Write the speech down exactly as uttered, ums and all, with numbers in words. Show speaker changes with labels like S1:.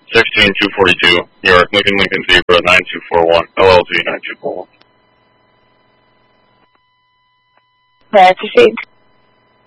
S1: sixteen two forty-two, New York, Lincoln, Lincoln, Zebra, nine two four one, L L Z nine two four one.
S2: May I proceed?